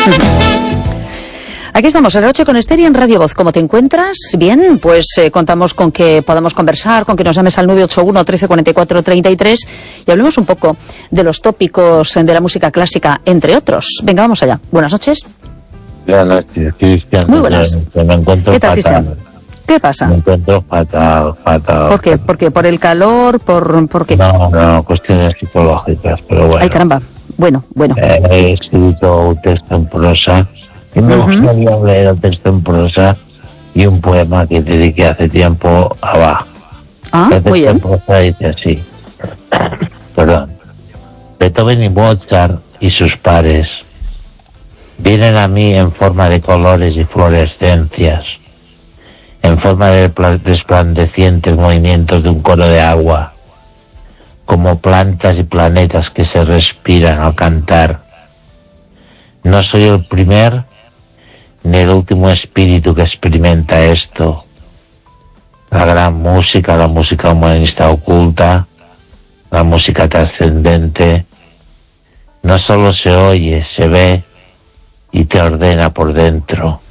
Aquí estamos, en la noche con Esther y en Radio Voz. ¿Cómo te encuentras? Bien, pues contamos con que podamos conversar, con que nos llames al 981 13 44 33 y hablemos un poco de los tópicos de la música clásica, entre otros. Venga, vamos allá. Buenas noches. Buenas noches, Cristian. Muy buenas. Me encuentro ¿Qué tal, fatal. Cristian? ¿Qué pasa? Me encuentro fatal. ¿Por qué? ¿Por qué? ¿Por el calor? ¿Por qué? No, cuestiones psicológicas, pero bueno. Ay, caramba. Bueno. He escrito un texto en prosa y me gustaría leer el texto en prosa y un poema que dediqué hace tiempo a Bach. El texto en prosa dice así. Perdón. Beethoven y Mozart y sus pares vienen a mí en forma de colores y fluorescencias, en forma de resplandecientes movimientos de un coro de agua, como plantas y planetas que se respiran al cantar. No soy el primer ni el último espíritu que experimenta esto. La gran música, la música humanista oculta, la música trascendente, no solo se oye, se ve y te ordena por dentro.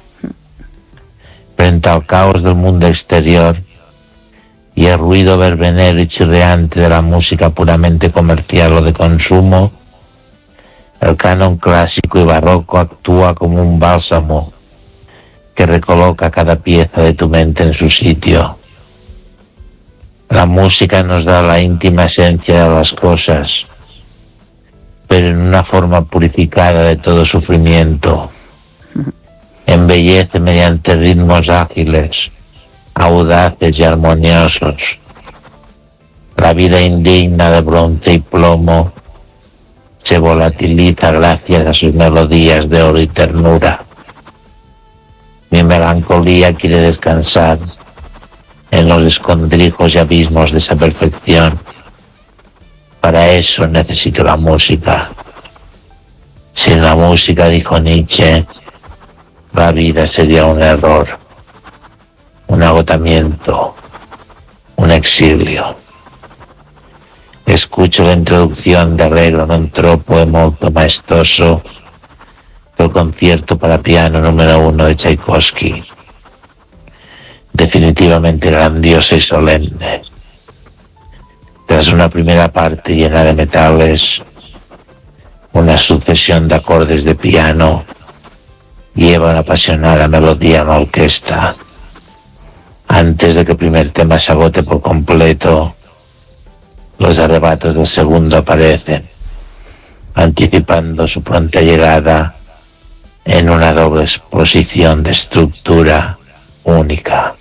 Frente al caos del mundo exterior y el ruido verbenero y chirriante de la música puramente comercial o de consumo, el canon clásico y barroco actúa como un bálsamo que recoloca cada pieza de tu mente en su sitio. La música nos da la íntima esencia de las cosas, pero en una forma purificada de todo sufrimiento. Embellece mediante ritmos ágiles, audaces y armoniosos. La vida indigna de bronce y plomo se volatiliza gracias a sus melodías de oro y ternura. Mi melancolía quiere descansar en los escondrijos y abismos de esa perfección. Para eso necesito la música. Sin la música, dijo Nietzsche, la vida sería un error, un agotamiento, un exilio. Escucho la introducción de Allegro non troppo e molto maestoso del concierto para piano número 1 de Tchaikovsky. Definitivamente grandiosa y solemne. Tras una primera parte llena de metales, una sucesión de acordes de piano lleva una apasionada melodía en la orquesta. Antes de que el primer tema se agote por completo, los arrebatos del segundo aparecen, anticipando su pronta llegada en una doble exposición de estructura única.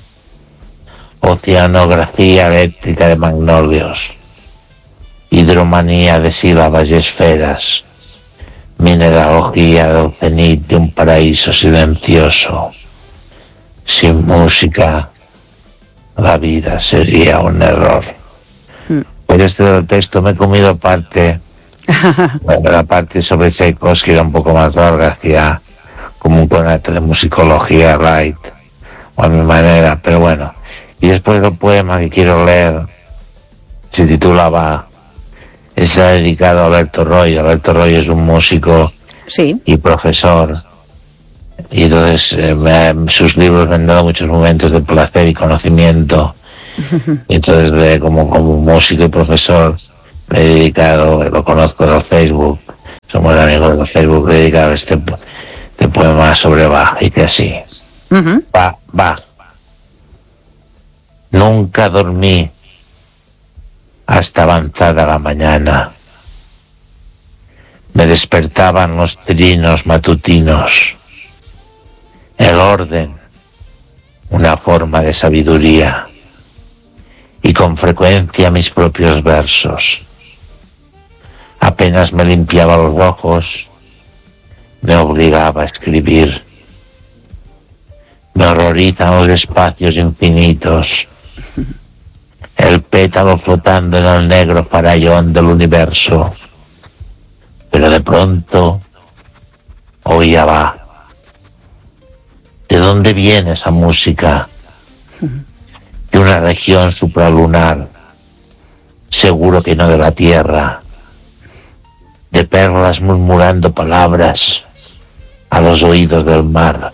Oceanografía eléctrica de magnolios, hidromanía de sílabas y esferas, mineralogía del cenit de un paraíso silencioso. Sin música, la vida sería un error. Por este del texto me he comido parte, bueno, la parte sobre Tchaikovsky era un poco más larga, hacía como un conato de musicología light, o a mi manera, pero bueno. Y después del poema que quiero leer se titulaba, está dedicado a Alberto Roy. Alberto Roy es un músico y profesor, y entonces sus libros me han dado muchos momentos de placer y conocimiento. Y entonces como músico y profesor me he dedicado, lo conozco del Facebook, somos amigos del Facebook, he dedicado este poema sobre Bach, y que así. Bach. Nunca dormí hasta avanzada la mañana. Me despertaban los trinos matutinos, el orden, una forma de sabiduría, y con frecuencia mis propios versos. Apenas me limpiaba los ojos, me obligaba a escribir. Me horrorizan los espacios infinitos, el pétalo flotando en el negro farallón del universo. Pero de pronto oía Bach. ¿De dónde viene esa música? De una región supralunar, seguro que no de la Tierra, de perlas murmurando palabras, a los oídos del mar.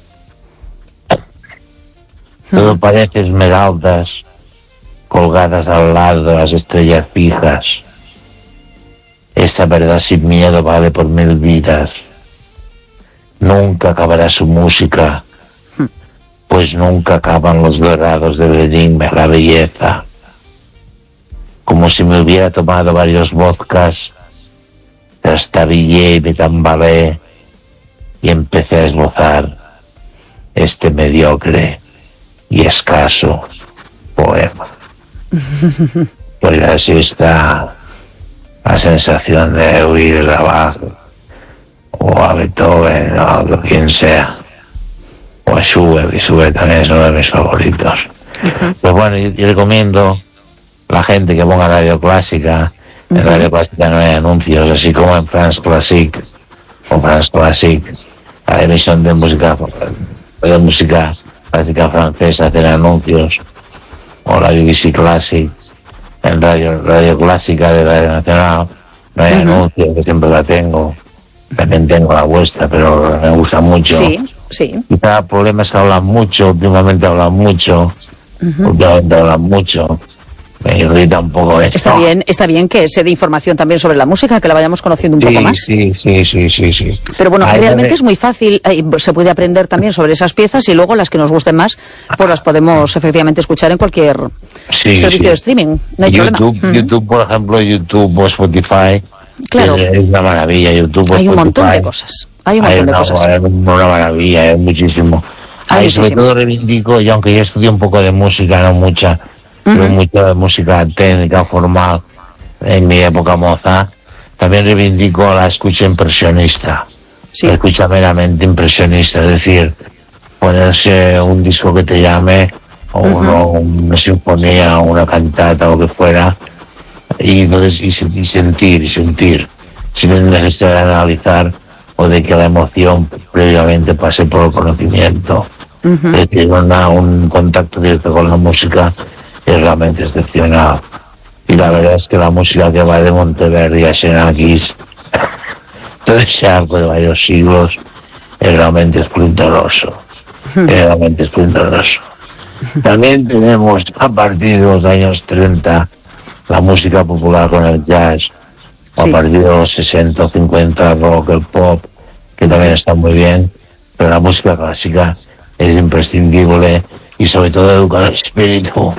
Todo parece esmeraldas colgadas al lado de las estrellas fijas. Esta verdad sin miedo vale por 1000 vidas. Nunca acabará su música, pues nunca acaban los dorados de Benigna la belleza. Como si me hubiera tomado varios vodkas, trastabillé y me tambaleé y empecé a esbozar este mediocre y escaso poema. Pues así está la sensación de oír a Bach o a Beethoven o a quien sea, o a Schubert, que Schubert también es uno de mis favoritos. Pues bueno, yo recomiendo a la gente que ponga Radio Clásica. En Radio Clásica no hay anuncios, así como en France Classique o France Classique, la emisión de música clásica francesa, hacen anuncios, o la BBC Classic. En Radio Clásica de Radio Nacional no hay anuncios, que siempre la tengo. También tengo la vuestra, pero me gusta mucho. Sí, sí. Quizá el problema es que hablan mucho, últimamente hablan mucho. Me irrita un poco esto. Está bien que se dé información también sobre la música, que la vayamos conociendo un poco más. Sí. Pero bueno, realmente es muy fácil, se puede aprender también sobre esas piezas y luego las que nos gusten más, pues las podemos efectivamente escuchar en cualquier servicio de streaming. No hay YouTube, por ejemplo, YouTube o Spotify. Claro. Es una maravilla. YouTube o hay un Spotify, montón de cosas. Hay una maravilla, es muchísimo. Ahí sobre todo reivindico, y aunque yo estudié un poco de música, no mucha, pero mucho de música técnica, formal, en mi época moza, también reivindico la escucha impresionista. Sí. La escucha meramente impresionista, es decir, ponerse un disco que te llame, o una sinfonía, o una cantata, o lo que fuera, y entonces y sentir, sin necesidad de analizar o de que la emoción previamente pase por el conocimiento. Es decir, un contacto directo con la música es realmente excepcional. Y la verdad es que la música que va de Monteverdi a Xenakis, todo ese arco de varios siglos, es realmente esplendoroso. También tenemos, a partir de los años 30, la música popular con el jazz, a partir de los 60 o 50, rock, el pop, que también está muy bien, pero la música clásica es imprescindible, y sobre todo educar el espíritu,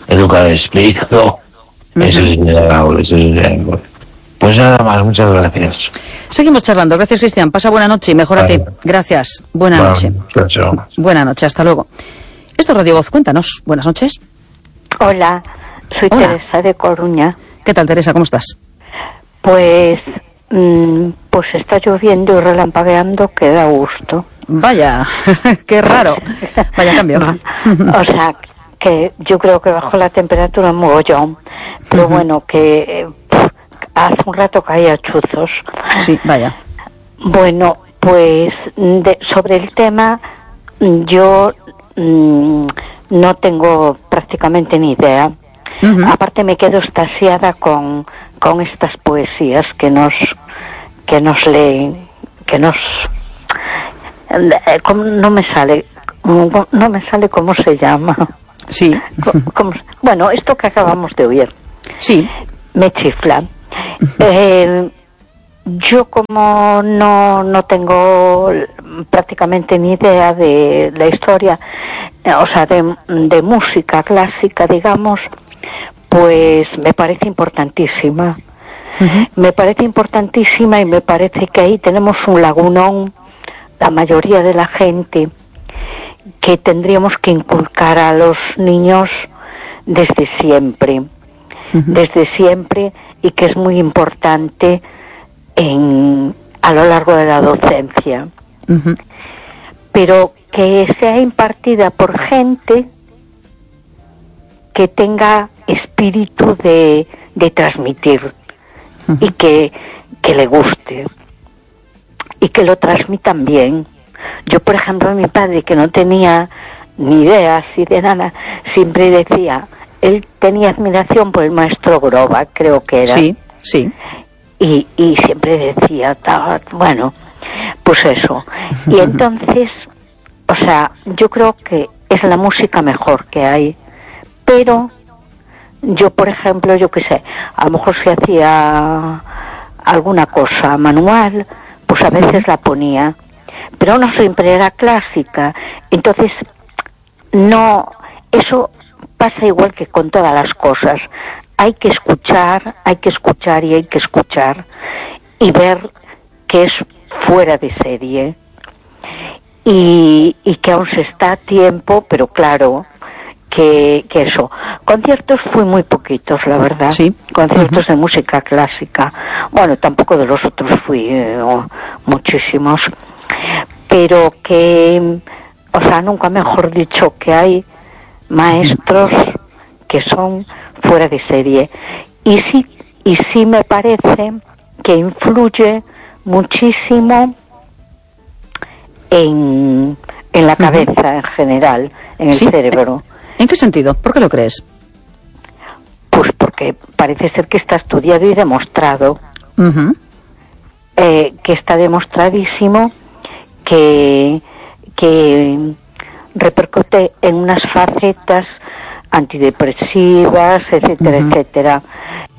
eso es innegable. Pues nada más, muchas gracias. Seguimos charlando. Gracias, Cristian. Pasa buena noche y mejórate. Vale. Gracias. Buena noche. Chao. Buena noche, hasta luego. Esto es Radio Voz, cuéntanos. Buenas noches. Hola, soy Teresa de Coruña. ¿Qué tal, Teresa? ¿Cómo estás? Pues está lloviendo y relampagueando, que da gusto. Vaya, qué raro. Vaya cambio. O sea, que yo creo que bajó la temperatura un mogollón, pero bueno, que hace un rato caía chuzos. Sí, vaya. Bueno, pues sobre el tema, yo no tengo prácticamente ni idea. Aparte me quedo extasiada con estas poesías que nos leen, no me sale cómo se llama. Sí. Bueno, esto que acabamos de oír. Sí. Me chifla. Yo como no tengo prácticamente ni idea de la historia, o sea, de música clásica, digamos, pues me parece importantísima. Me parece importantísima y me parece que ahí tenemos un lagunón, la mayoría de la gente, que tendríamos que inculcar a los niños desde siempre, y que es muy importante a lo largo de la docencia, pero que sea impartida por gente que tenga espíritu de transmitir y que le guste y que lo transmitan bien. Yo, por ejemplo, a mi padre, que no tenía ni idea así de nada, siempre decía, él tenía admiración por el maestro Groba, creo que era. Sí. Y siempre decía, bueno, Pues eso. Y entonces, o sea, yo creo que es la música mejor que hay, pero yo, por ejemplo, yo qué sé, a lo mejor si hacía alguna cosa manual, pues a veces la ponía, pero no siempre era clásica. Entonces, no, eso pasa igual que con todas las cosas. Hay que escuchar y ver que es fuera de serie y que aún se está a tiempo, pero claro que eso. Conciertos fui muy poquitos, la verdad. Sí. Conciertos de música clásica. Bueno, tampoco de los otros fui muchísimos, pero que, o sea, nunca mejor dicho, que hay maestros que son fuera de serie. Y sí me parece que influye muchísimo en la cabeza en general, en el cerebro. ¿En qué sentido? ¿Por qué lo crees? Pues porque parece ser que está estudiado y demostrado, que está demostradísimo que repercute en unas facetas antidepresivas, etcétera, etcétera.